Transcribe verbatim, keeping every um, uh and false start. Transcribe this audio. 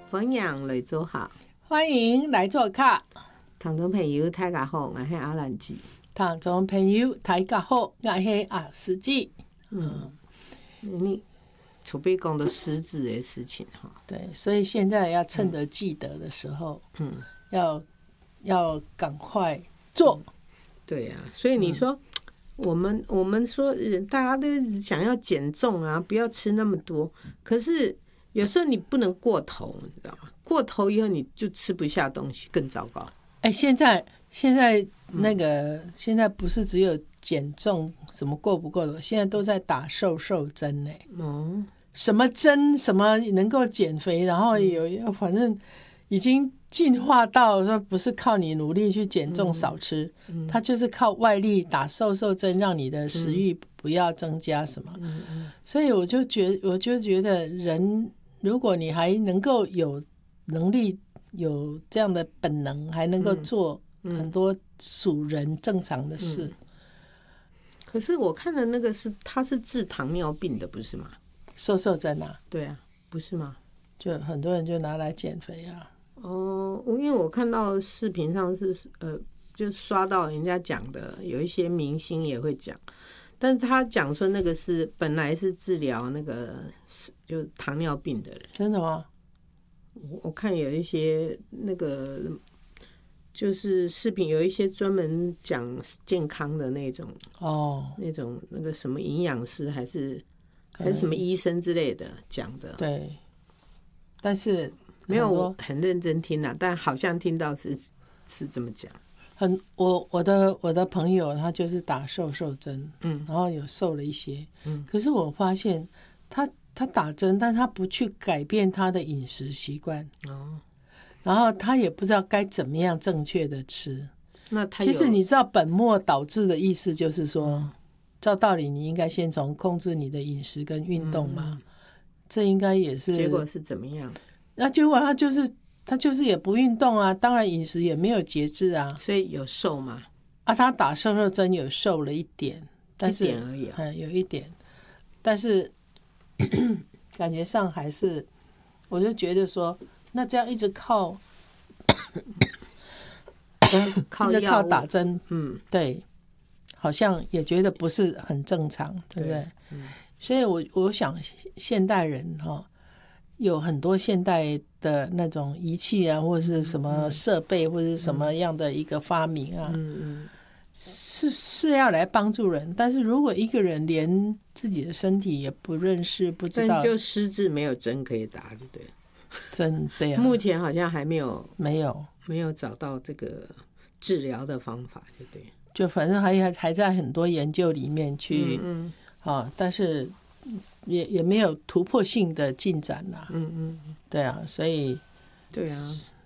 分享来做好， 欢迎来做客。 听众朋友大家好，我是阿兰姐。 听众朋友大家好，我是阿司机。 嗯，你储备讲的实质的事情哈。 对，所以现在要趁着记得的时候，嗯，要要赶快做。嗯、 对呀、啊，所以你说。嗯我们我们说，大家都想要减重啊，不要吃那么多。可是有时候你不能过头，你知道吗？过头以后你就吃不下东西，更糟糕。 哎、欸，现在现在那个、嗯、现在不是只有减重什么过不过的，现在都在打瘦瘦针呢。哦，什么针什么能够减肥，然后有、嗯、反正已经进化到说不是靠你努力去减重少吃，嗯嗯、它就是靠外力打瘦瘦针，让你的食欲不要增加什么。嗯嗯、所以我就觉我就觉得人，如果你还能够有能力有这样的本能，还能够做很多属人正常的事。嗯嗯、 可是我看的那个是它是治糖尿病的，不是吗？ 瘦瘦针啊？ 对啊，不是吗？ 就很多人就拿来减肥啊。 哦，因为我看到视频上是呃，就刷到人家讲的，有一些明星也会讲，但是他讲说那个是本来是治疗那个就糖尿病的人。 真的吗？ 我我看有一些那个就是视频，有一些专门讲健康的那种哦，那种那个什么营养师还是还是什么医生之类的讲的。 对，但是。 没有，我很认真听啦，但好像听到是是这么讲。 很，我我的我的朋友他就是打瘦瘦针，嗯，然后有瘦了一些，嗯，可是我发现他他打针，但他不去改变他的饮食习惯，哦，然后他也不知道该怎么样正确的吃。 那他其实你知道本末倒置的意思就是说，嗯、照道理你应该先从控制你的饮食跟运动嘛，嗯、这应该也是。 结果是怎么样？ 那结果他就是他就是也不运动啊，当然饮食也没有节制啊， 所以有瘦吗？ 啊，他打瘦瘦针有瘦了一点，但是一点而已、啊， 嗯，有一点，但是感觉上还是，我就觉得说，那这样一直靠， 靠一直靠打针，嗯，对，好像也觉得不是很正常，对不对？对嗯、所以我我想现代人哈、哦。有很多现代的那种仪器啊，或者是什么设备，或者是什么样的一个发明啊，嗯嗯、是是要来帮助人。但是如果一个人连自己的身体也不认识，不知道， 就失智没有针可以打，就对了。 真对啊， 目前好像还没有没有没有找到这个治疗的方法，就对。 就反正还还在很多研究里面去，嗯嗯、啊，但是。也也没有突破性的进展啦，嗯嗯，对啊，所以， 对啊，